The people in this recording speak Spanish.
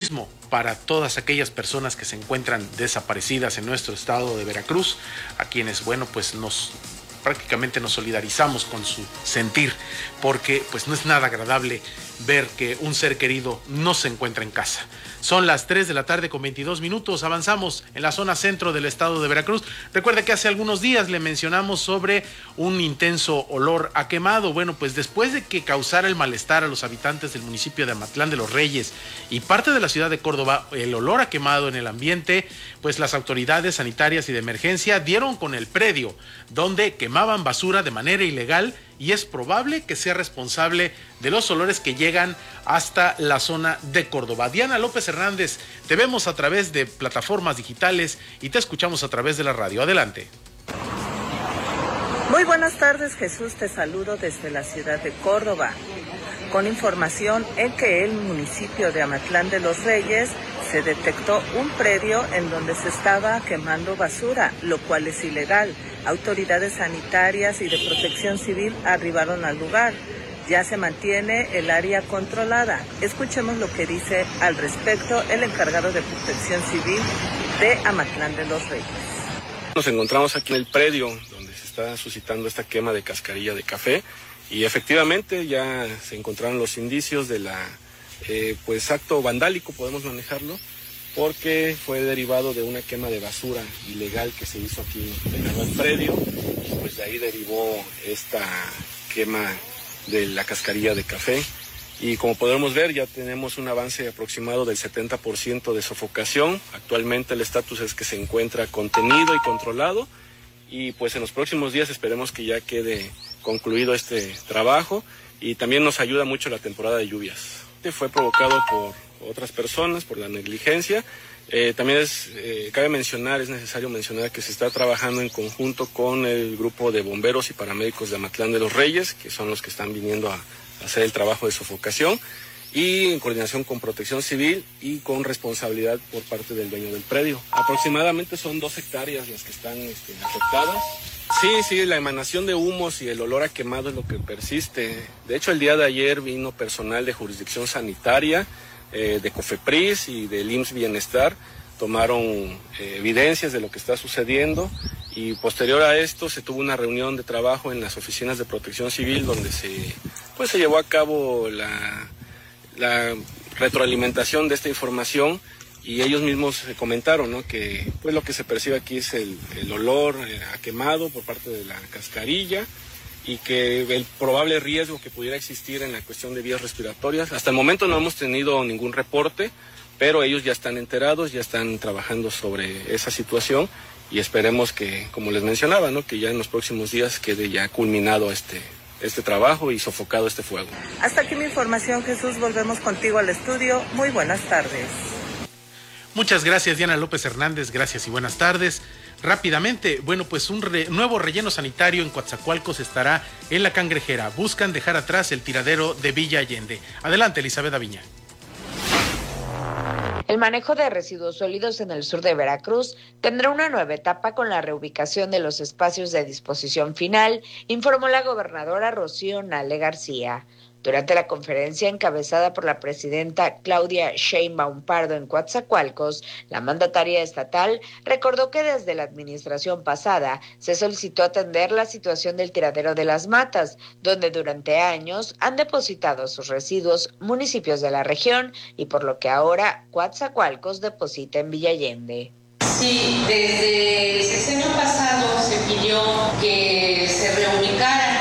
mismo para todas aquellas personas que se encuentran desaparecidas en nuestro estado de Veracruz, a quienes, bueno, pues prácticamente nos solidarizamos con su sentir, porque pues no es nada agradable ver que un ser querido no se encuentra en casa. Son las 3 de la tarde con 22 minutos, avanzamos en la zona centro del estado de Veracruz. Recuerde que hace algunos días le mencionamos sobre un intenso olor a quemado. Bueno, pues después de que causara el malestar a los habitantes del municipio de Amatlán de los Reyes y parte de la ciudad de Córdoba, el olor a quemado en el ambiente, pues las autoridades sanitarias y de emergencia dieron con el predio donde quemaban basura de manera ilegal, y es probable que sea responsable de los olores que llegan hasta la zona de Córdoba. Diana López Hernández, te vemos a través de plataformas digitales y te escuchamos a través de la radio. Adelante. Muy buenas tardes, Jesús, te saludo desde la ciudad de Córdoba, con información en que el municipio de Amatlán de los Reyes se detectó un predio en donde se estaba quemando basura, lo cual es ilegal. Autoridades sanitarias y de protección civil arribaron al lugar. Ya se mantiene el área controlada. Escuchemos lo que dice al respecto el encargado de protección civil de Amatlán de los Reyes. Nos encontramos aquí en el predio donde se está suscitando esta quema de cascarilla de café y efectivamente ya se encontraron los indicios de la acto vandálico, podemos manejarlo, porque fue derivado de una quema de basura ilegal que se hizo aquí en el predio, y pues de ahí derivó esta quema de la cascarilla de café. Y como podemos ver, ya tenemos un avance aproximado del 70% de sofocación. Actualmente el estatus es que se encuentra contenido y controlado, y pues en los próximos días esperemos que ya quede concluido este trabajo, y también nos ayuda mucho la temporada de lluvias. Fue provocado por otras personas, por la negligencia. También cabe mencionar, es necesario mencionar que se está trabajando en conjunto con el grupo de bomberos y paramédicos de Amatlán de los Reyes, que son los que están viniendo a hacer el trabajo de sofocación, y en coordinación con Protección Civil y con responsabilidad por parte del dueño del predio. Aproximadamente son 2 hectáreas las que están afectadas. Sí, la emanación de humos y el olor a quemado es lo que persiste. De hecho, el día de ayer vino personal de jurisdicción sanitaria, de COFEPRIS y del IMSS Bienestar, tomaron evidencias de lo que está sucediendo, y posterior a esto se tuvo una reunión de trabajo en las oficinas de Protección Civil donde se llevó a cabo la retroalimentación de esta información, y ellos mismos comentaron, ¿no?, que pues lo que se percibe aquí es el olor a quemado por parte de la cascarilla, y que el probable riesgo que pudiera existir en la cuestión de vías respiratorias. Hasta el momento no hemos tenido ningún reporte, pero ellos ya están enterados, ya están trabajando sobre esa situación, y esperemos que, como les mencionaba, ¿no?, que ya en los próximos días quede ya culminado este trabajo y sofocado este fuego. Hasta aquí mi información, Jesús. Volvemos contigo al estudio. Muy buenas tardes. Muchas gracias, Diana López Hernández, gracias y buenas tardes. Rápidamente, bueno, pues un nuevo relleno sanitario en Coatzacoalcos estará en La Cangrejera. Buscan dejar atrás el tiradero de Villa Allende. Adelante, Elizabeth Aviña. El manejo de residuos sólidos en el sur de Veracruz tendrá una nueva etapa con la reubicación de los espacios de disposición final, informó la gobernadora Rocío Nale García. Durante la conferencia encabezada por la presidenta Claudia Sheinbaum Pardo en Coatzacoalcos, la mandataria estatal recordó que desde la administración pasada se solicitó atender la situación del tiradero de Las Matas, donde durante años han depositado sus residuos municipios de la región, y por lo que ahora Coatzacoalcos deposita en Villa Allende. Sí, desde el sexenio pasado se pidió que se reubicaran